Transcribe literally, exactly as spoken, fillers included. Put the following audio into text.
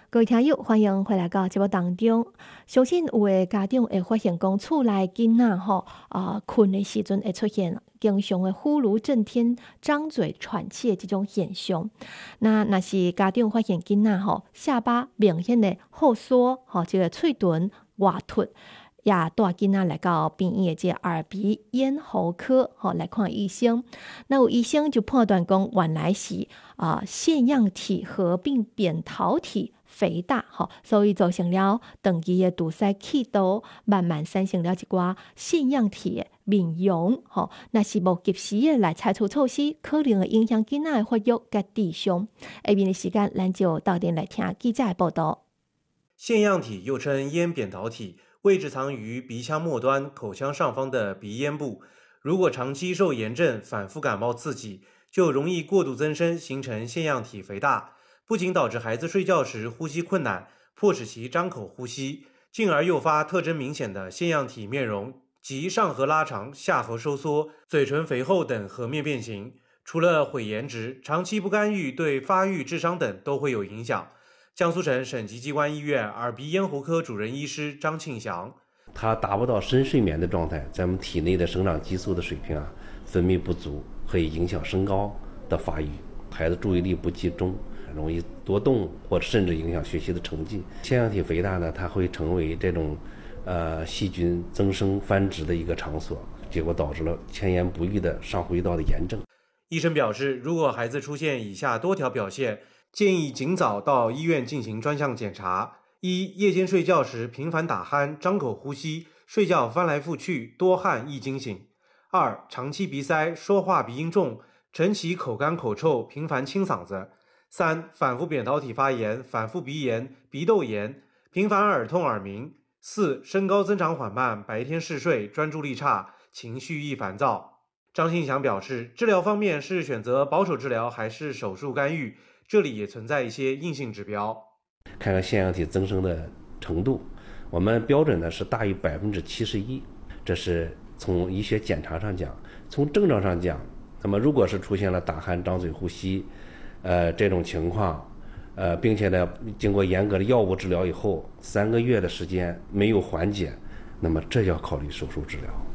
各位听友，欢迎回来到节目当中。相信有的家长会发现讲，厝内囡仔吼啊困的时阵会出现经常的呼噜震天、张嘴喘气的这种现象。那若是家长发现囡仔吼下巴明显的后缩，吼这个喙唇外凸。也带囡仔来到病院的这耳鼻咽喉科，吼来看医生。那有医生就判断讲，原来是啊、呃、腺样体合并扁桃体肥大，吼，所以造成了长期的堵塞气道，慢慢产生了一寡腺样体的面容，吼。那是无及时的来采取措施，可能会影响囡仔的发育甲智商。下面的时间，咱就到点来听记者的报道。 腺样体又称咽扁桃体。位置藏于鼻腔末端、口腔上方的鼻咽部。如果长期受炎症、反复感冒刺激，就容易过度增生，形成腺样体肥大，不仅导致孩子睡觉时呼吸困难，迫使其张口呼吸，进而诱发特征明显的腺样体面容及上颌拉长、下颌收缩、嘴唇肥厚等颌面变形。除了毁颜值，长期不干预对发育、智商等都会有影响。江苏省省级机关医院耳鼻咽喉科主任医师张庆祥， 他达不到深睡眠的状态，咱们体内的生长激素的水平啊分泌不足，可以影响身高的发育，孩子注意力不集中，容易多动，或者甚至影响学习的成绩。腺样体肥大呢，它会成为这种呃细菌增生繁殖的一个场所，结果导致了前言不愈的上呼吸道的炎症。 医生表示，如果孩子出现以下多条表现，建议尽早到医院进行专项检查：一、夜间睡觉时频繁打鼾、张口呼吸，睡觉翻来覆去，多汗易惊醒；二、长期鼻塞，说话鼻音重，晨起口干口臭，频繁清嗓子；三、反复扁桃体发炎、反复鼻炎、鼻窦炎，频繁耳痛耳鸣；四、身高增长缓慢，白天嗜睡，专注力差，情绪易烦躁。张庆祥表示，治疗方面是选择保守治疗还是手术干预？这里也存在一些硬性指标， 看看腺样体增生的程度，我们标准呢是大于百分之七十一，这是从医学检查上讲。从症状上讲，那么如果是出现了打鼾、张嘴呼吸，呃这种情况，呃并且呢经过严格的药物治疗以后，三个月的时间没有缓解，那么这要考虑手术治疗。